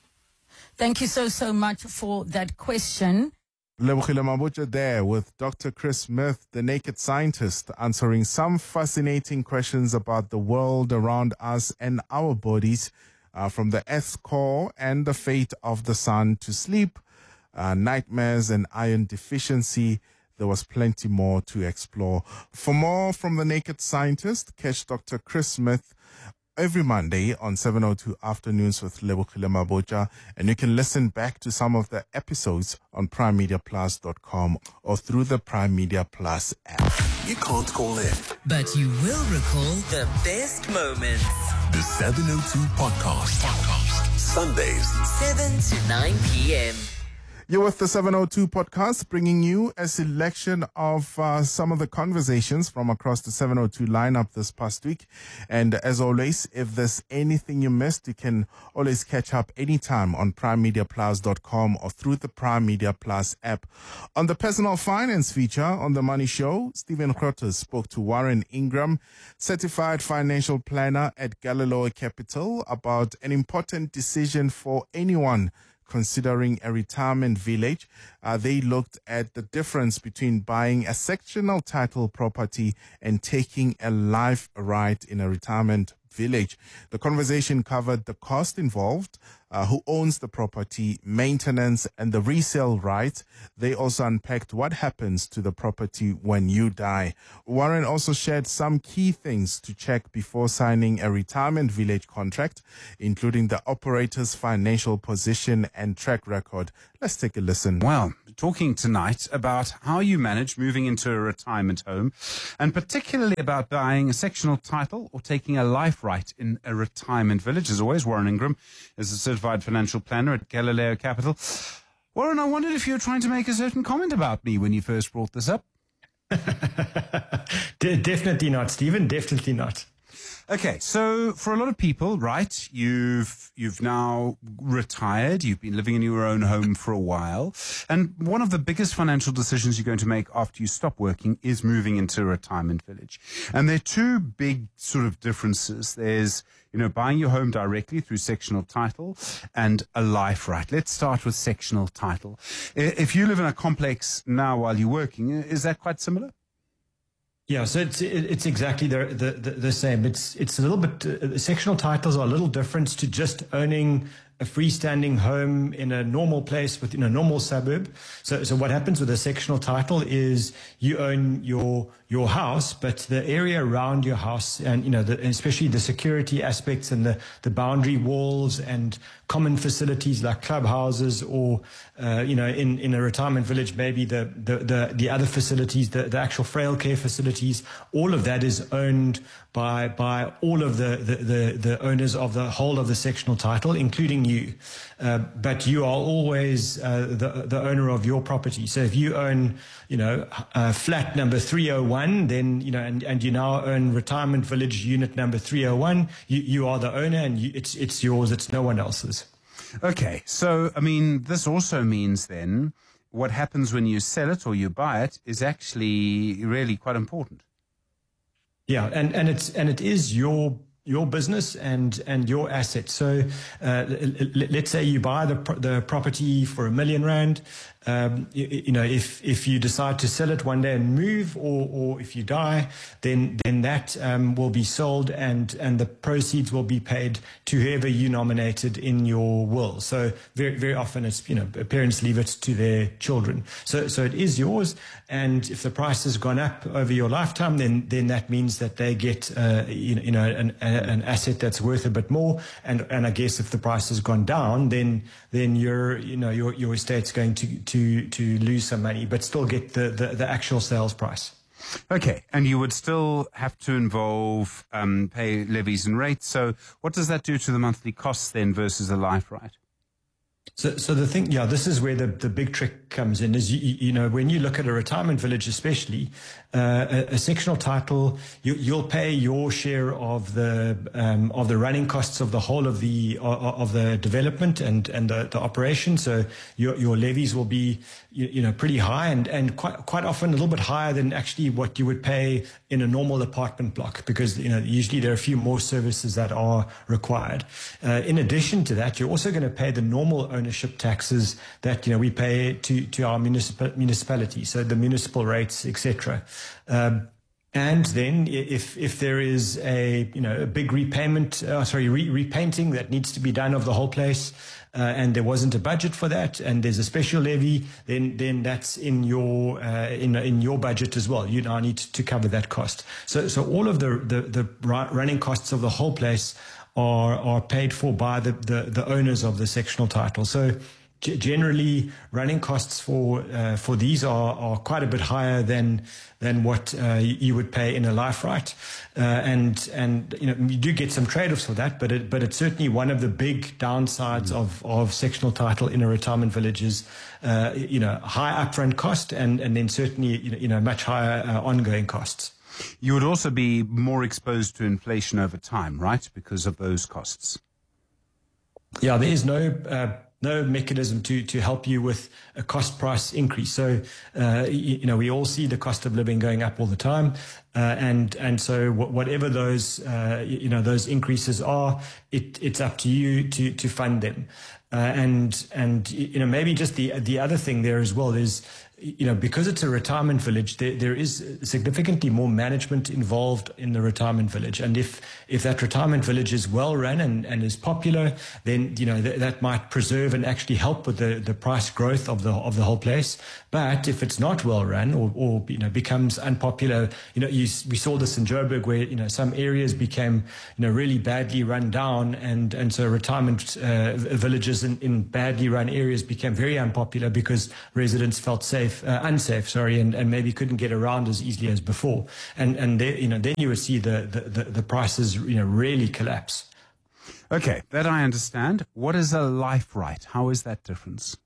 Thank you so, so much for that question. Lebogile Mabotja there with Doctor Chris Smith, the Naked Scientist, answering some fascinating questions about the world around us and our bodies, uh, from the Earth's core and the fate of the sun to sleep, uh, nightmares and iron deficiency. There was plenty more to explore. For more from the Naked Scientist, catch Doctor Chris Smith every Monday on seven oh two Afternoons with Lebogile Mabotja, and you can listen back to some of the episodes on prime media plus dot com or through the Prime Media Plus app. You can't call in, but you will recall the best moments. The seven oh two Podcast. Podcast. Sundays, seven to nine p.m. You're with the seven oh two Podcast, bringing you a selection of uh, some of the conversations from across the seven oh two lineup this past week. And as always, if there's anything you missed, you can always catch up anytime on prime media plus dot com or through the Prime Media Plus app. On the personal finance feature on The Money Show, Stephen Crotter spoke to Warren Ingram, certified financial planner at Galileo Capital, about an important decision for anyone considering a retirement village. Uh, they looked at the difference between buying a sectional title property and taking a life right in a retirement village. The conversation covered the cost involved, uh, who owns the property, maintenance, and the resale right. They also unpacked what happens to the property when you die. Warren also shared some key things to check before signing a retirement village contract, including the operator's financial position and track record. Let's take a listen. Well, talking tonight about how you manage moving into a retirement home, and particularly about buying a sectional title or taking a life right in a retirement village. As always, Warren Ingram is a certified financial planner at Galileo Capital. Warren, I wondered if you were trying to make a certain comment about me when you first brought this up. De- definitely not, Stephen. Definitely not. Okay, so for a lot of people, right, you've you've now retired, you've been living in your own home for a while, and one of the biggest financial decisions you're going to make after you stop working is moving into a retirement village. And there are two big sort of differences. There's, you know, buying your home directly through sectional title and a life right. Let's start with sectional title. If you live in a complex now while you're working, is that quite similar? Yeah, so it's it's exactly the the, the same. It's it's a little bit uh, sectional titles are a little different to just owning a freestanding home in a normal place within a normal suburb. So so what happens with a sectional title is you own your your house, but the area around your house, and you know, the, especially the security aspects and the the boundary walls and common facilities like clubhouses, or uh, you know, in in a retirement village, maybe the the the, the other facilities, the, the actual frail care facilities, all of that is owned by by all of the the, the, the owners of the whole of the sectional title, including you. Uh, but you are always uh, the the owner of your property. So if you own, you know, uh, flat number three oh one, then, you know, and, and you now own retirement village unit number three oh one, you, you are the owner, and you, it's it's yours, it's no one else's. Okay, so, I mean, this also means then what happens when you sell it or you buy it is actually really quite important. Yeah, and, and it's and it is your your business and and your asset. So uh, let's say you buy the the property for a million rand. Um, you, you know, if if you decide to sell it one day and move, or or if you die, then then that um, will be sold, and and the proceeds will be paid to whoever you nominated in your will. So very very often it's, you know, parents leave it to their children. So so it is yours, and if the price has gone up over your lifetime, then then that means that they get uh, you know, you know an an asset that's worth a bit more. And and I guess if the price has gone down, then then your you know your your estate's going to to to to lose some money, but still get the, the, the actual sales price. Okay, and you would still have to involve um, pay levies and rates. So what does that do to the monthly costs then versus a life right? So, so the thing, yeah, this is where the, the big trick comes in, is, you, you know, when you look at a retirement village, especially, uh, a, a sectional title, you, you'll pay your share of the, um, of the running costs of the whole of the, of, of the development and, and the, the operation. So your, your levies will be, you, you know, pretty high, and, and quite, quite often a little bit higher than actually what you would pay in a normal apartment block, because, you know, usually there are a few more services that are required. Uh, in addition to that, you're also going to pay the normal ownership taxes that, you know, we pay to to our municipal municipality, so the municipal rates, et cetera. Um, and then if if there is a you know a big repayment, uh, sorry, re- repainting that needs to be done of the whole place, uh, and there wasn't a budget for that, and there's a special levy, then then that's in your uh, in in your budget as well. You now need to cover that cost. So so all of the the, the running costs of the whole place are are paid for by the, the, the owners of the sectional title. So g- generally, running costs for uh, for these are, are quite a bit higher than than what uh, you would pay in a life right, uh, and and you know you do get some trade-offs for that, but it, but it's certainly one of the big downsides mm. of of sectional title in a retirement village is uh, you know high upfront cost, and and then certainly you know, you know much higher uh, ongoing costs. You would also be more exposed to inflation over time, right, because of those costs? Yeah, there is no uh, no mechanism to to help you with a cost price increase. So, uh, you, you know, we all see the cost of living going up all the time, uh, and and so whatever those uh, you know those increases are, it it's up to you to to fund them. Uh, and and you know maybe just the the other thing there as well is, you know, because it's a retirement village, there, there is significantly more management involved in the retirement village. And if, if that retirement village is well run and, and is popular, then, you know, th- that might preserve and actually help with the, the price growth of the, of the whole place. But if it's not well run or, or, you know, becomes unpopular, you know, you, we saw this in Joburg where, you know, some areas became, you know, really badly run down. And, and so retirement uh, villages in, in badly run areas became very unpopular because residents felt safe. Uh, unsafe, sorry, and, and maybe couldn't get around as easily as before, and and there, you know, then you would see the, the, the, the prices, you know, really collapse. Okay, that I understand. What is a life right? How is that difference?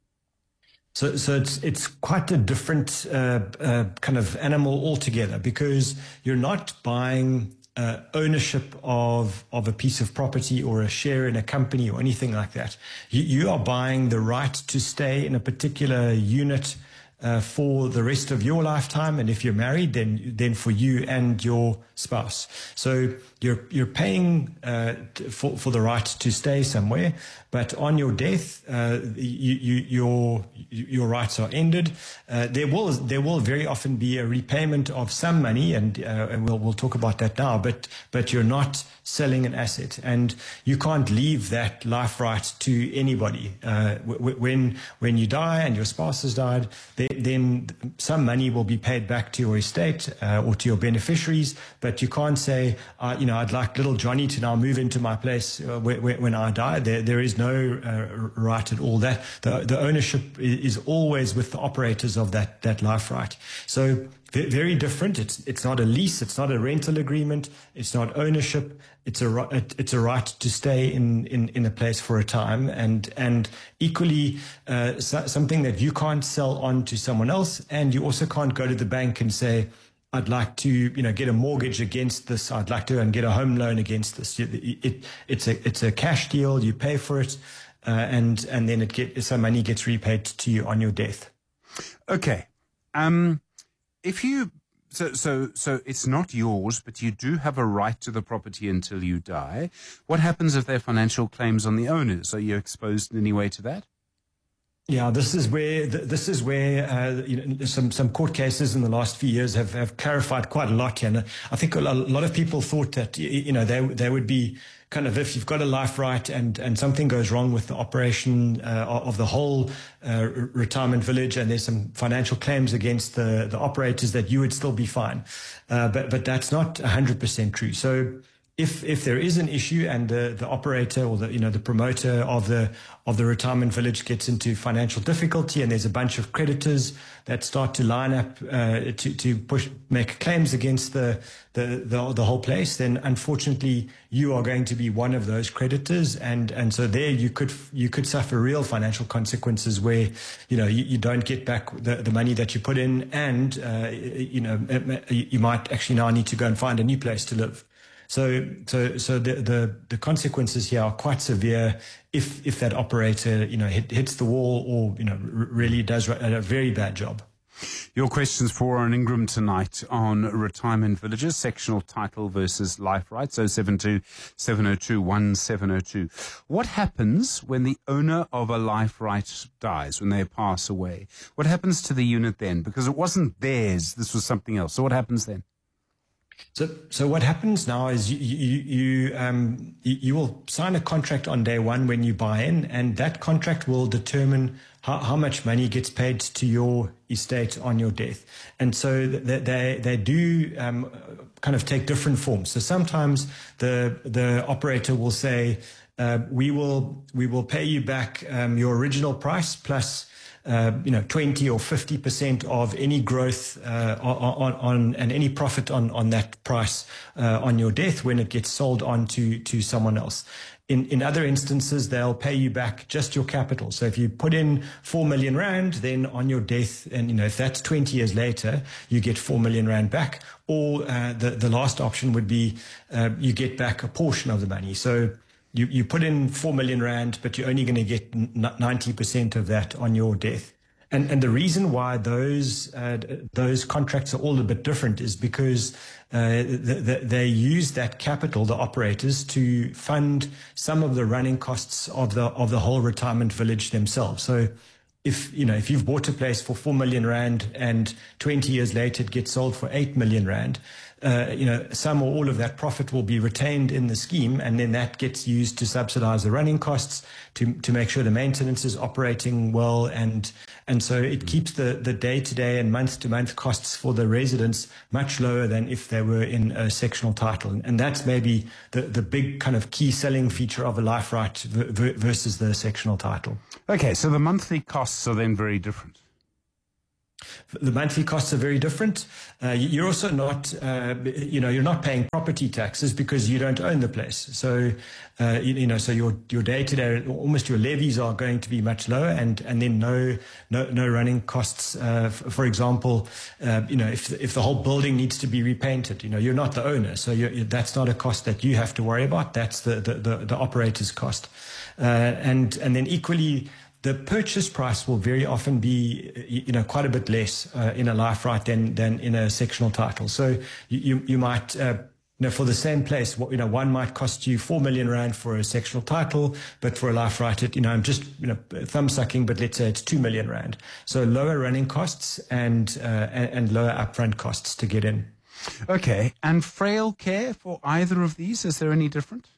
So, so it's it's quite a different uh, uh, kind of animal altogether, because you're not buying Uh, ownership of of a piece of property or a share in a company or anything like that. You, you are buying the right to stay in a particular unit uh, for the rest of your lifetime, and if you're married, then then for you and your spouse. So you're you're paying uh, t- for for the right to stay somewhere, but on your death, uh, you, you, your your rights are ended. Uh, there will there will very often be a repayment of some money, and uh, and we'll we'll talk about that now. But but you're not selling an asset, and you can't leave that life right to anybody. Uh, w- when when you die and your spouse has died, then, then some money will be paid back to your estate uh, or to your beneficiaries. But you can't say, uh, you know, I'd like little Johnny to now move into my place uh, wh- wh- when I die. There there is no uh, right at all. That the the ownership is always with the operators of that that life right. So very different. It's it's not a lease. It's not a rental agreement. It's not ownership. It's a it's a right to stay in in, in a place for a time, and and equally uh, so, something that you can't sell on to someone else, and you also can't go to the bank and say, I'd like to, you know, get a mortgage against this. I'd like to and get a home loan against this. It, it, it's a it's a cash deal. You pay for it, uh, and and then it get some money gets repaid to you on your death. Okay, um, if you so so so it's not yours, but you do have a right to the property until you die. What happens if there are financial claims on the owners? Are you exposed in any way to that? Yeah, this is where this is where uh, you know, some some court cases in the last few years have, have clarified quite a lot. And I think a lot of people thought that, you know, they they would be kind of, if you've got a life right and, and something goes wrong with the operation uh, of the whole uh, retirement village, and there's some financial claims against the the operators, that you would still be fine. Uh, but but that's not one hundred percent true. So If if there is an issue and the, the operator or the you know the promoter of the of the retirement village gets into financial difficulty, and there's a bunch of creditors that start to line up uh, to to push make claims against the, the the the whole place, then unfortunately you are going to be one of those creditors, and and so there you could you could suffer real financial consequences where you know you, you don't get back the, the money that you put in, and uh, you know you might actually now need to go and find a new place to live. So, so, so the, the, the consequences here are quite severe if, if that operator, you know, hit, hits the wall or, you know, r- really does a very bad job. Your questions for Warren Ingram tonight on retirement villages, sectional title versus life rights, oh seven two, seven oh two, one seven oh two. What happens when the owner of a life right dies, when they pass away? What happens to the unit then? Because it wasn't theirs, this was something else. So what happens then? So, so what happens now is you you you, um, you you will sign a contract on day one when you buy in, and that contract will determine how, how much money gets paid to your estate on your death. And so they they, they do um, kind of take different forms. So sometimes the the operator will say, uh, we will we will pay you back um, your original price plus Uh, you know, twenty or fifty percent of any growth uh, on, on and any profit on, on that price uh, on your death when it gets sold on to, to someone else. In, in other instances, they'll pay you back just your capital. So if you put in four million rand, then on your death, and you know, if that's twenty years later, you get four million rand back. Or uh, the, the last option would be uh, you get back a portion of the money. So you, you put in four million rand, but you're only going to get ninety percent of that on your death. And and the reason why those uh, those contracts are all a bit different is because uh, the, the, they use that capital, the operators, to fund some of the running costs of the of the whole retirement village themselves. So, if you know if you've bought a place for four million rand and twenty years later it gets sold for eight million rand. Uh, you know, some or all of that profit will be retained in the scheme, and then that gets used to subsidize the running costs, to to make sure the maintenance is operating well, and and so it keeps the the day to day and month to month costs for the residents much lower than if they were in a sectional title, and that's maybe the the big kind of key selling feature of a life right v- versus the sectional title. Okay, so the monthly costs are then very different. The monthly costs are very different. Uh, you're also not, uh, you know, you're not paying property taxes because you don't own the place. So, uh, you, you know, so your your day to day, almost your levies are going to be much lower, and and then no no no running costs. Uh, for example, uh, you know, if if the whole building needs to be repainted, you know, you're not the owner, so you're, that's not a cost that you have to worry about. That's the the the, the operator's cost, uh, and and then equally, the purchase price will very often be, you know, quite a bit less uh, in a life right than than in a sectional title. So you you, you might, uh, you know, for the same place, you know, one might cost you four million rand for a sectional title, but for a life right, it, you know, I'm just, you know, thumb sucking, but let's say it's two million rand. So lower running costs and uh, and, and lower upfront costs to get in. Okay, and frail care for either of these, is there any different?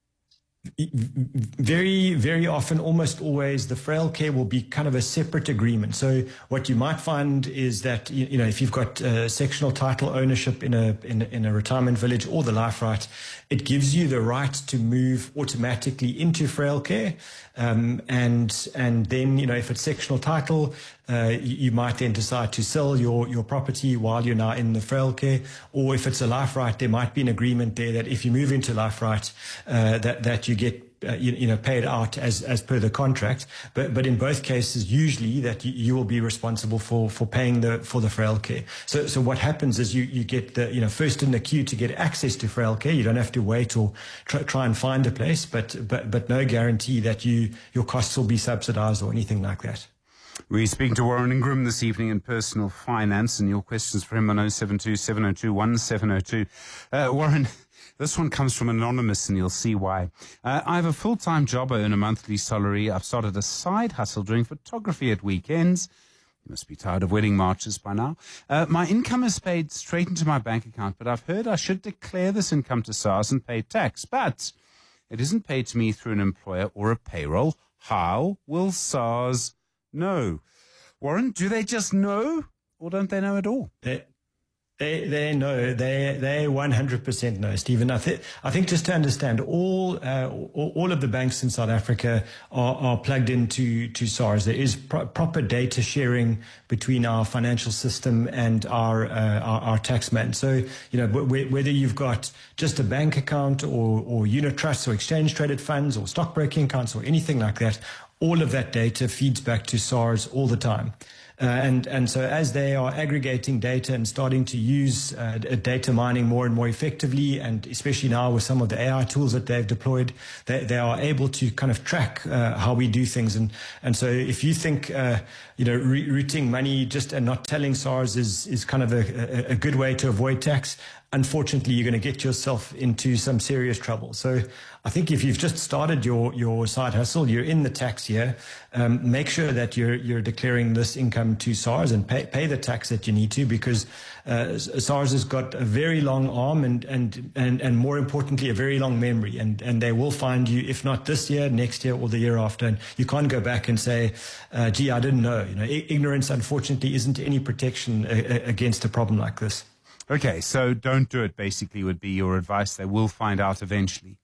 Very, very often, almost always, the frail care will be kind of a separate agreement. So what you might find is that, you know, if you've got uh, sectional title ownership in a, in a in a retirement village or the life right, it gives you the right to move automatically into frail care. Um, and and then, you know, if it's sectional title, uh, you, you might then decide to sell your, your property while you're now in the frail care. Or if it's a life right, there might be an agreement there that if you move into life right, uh, that, that you get Uh, you, you know, paid out as, as per the contract, but but in both cases, usually that you, you will be responsible for, for paying the for the frail care. So so what happens is you, you get the you know first in the queue to get access to frail care. You don't have to wait or try, try and find a place, but but but no guarantee that you your costs will be subsidised or anything like that. We're speaking to Warren Ingram this evening in Personal Finance, and your questions for him on oh seven two, seven oh two, one seven oh two. Uh, Warren, this one comes from Anonymous, and you'll see why. Uh, I have a full-time job. I earn a monthly salary. I've started a side hustle doing photography at weekends. You must be tired of wedding marches by now. Uh, my income is paid straight into my bank account, but I've heard I should declare this income to SARS and pay tax. But it isn't paid to me through an employer or a payroll. How will SARS know? Warren, do they just know, or don't they know at all? They- They they know they they one hundred percent know, Stephen. I think I think just to understand, all uh, all, all of the banks in South Africa are, are plugged into to SARS. There is pro- proper data sharing between our financial system and our uh, our, our taxman. So you know w- whether you've got just a bank account or or unit trusts or exchange traded funds or stockbroking accounts or anything like that, all of that data feeds back to SARS all the time. Uh, and, and so as they are aggregating data and starting to use uh, data mining more and more effectively, and especially now with some of the A I tools that they've deployed, they, they are able to kind of track uh, how we do things. And, and so if you think, uh, you know, re- routing money just and not telling SARS is, is kind of a, a, a good way to avoid tax, unfortunately, you're going to get yourself into some serious trouble. So I think if you've just started your, your side hustle, you're in the tax year, um, make sure that you're you're declaring this income to SARS and pay, pay the tax that you need to, because uh, SARS has got a very long arm and, and, and, and more importantly, a very long memory. And, and they will find you, if not this year, next year or the year after. And you can't go back and say, uh, gee, I didn't know. You know, ignorance, unfortunately, isn't any protection a, a, against a problem like this. Okay, so don't do it, basically, would be your advice. They will find out eventually.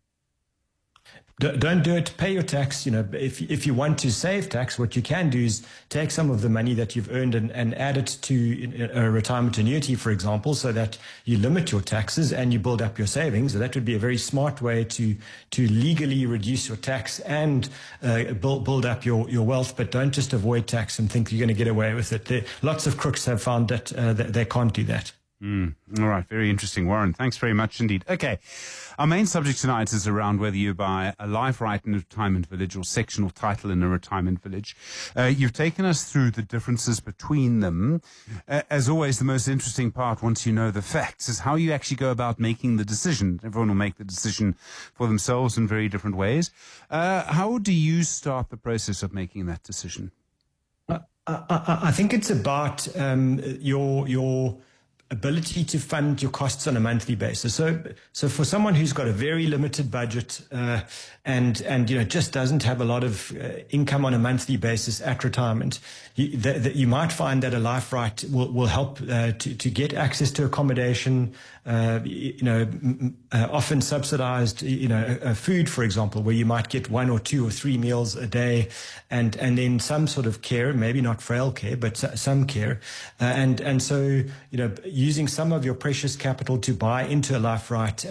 Don't do it. Pay your tax. You know, if if you want to save tax, what you can do is take some of the money that you've earned and, and add it to a retirement annuity, for example, so that you limit your taxes and you build up your savings. So that would be a very smart way to to legally reduce your tax and uh, build build up your, your wealth. But don't just avoid tax and think you're going to get away with it. There, lots of crooks have found that, uh, that they can't do that. Mm, all right, very interesting, Warren. Thanks very much indeed. Okay, our main subject tonight is around whether you buy a life right in a retirement village or sectional title in a retirement village. Uh, you've taken us through the differences between them. Uh, as always, the most interesting part, once you know the facts, is how you actually go about making the decision. Everyone will make the decision for themselves in very different ways. Uh, how do you start the process of making that decision? I, I, I think it's about um, your your ability to fund your costs on a monthly basis. So, so for someone who's got a very limited budget uh, and and you know just doesn't have a lot of uh, income on a monthly basis at retirement, you, that, that you might find that a life right will will help uh, to to get access to accommodation. Uh, you know, uh, often subsidized, you know, uh, food, for example, where you might get one or two or three meals a day, and and then some sort of care, maybe not frail care, but some care, uh, and and so you know, using some of your precious capital to buy into a life right